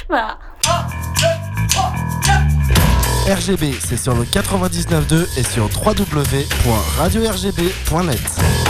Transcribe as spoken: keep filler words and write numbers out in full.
Bah. R G B, c'est sur le quatre-vingt-dix-neuf point deux et sur w w w point radio r g b point net.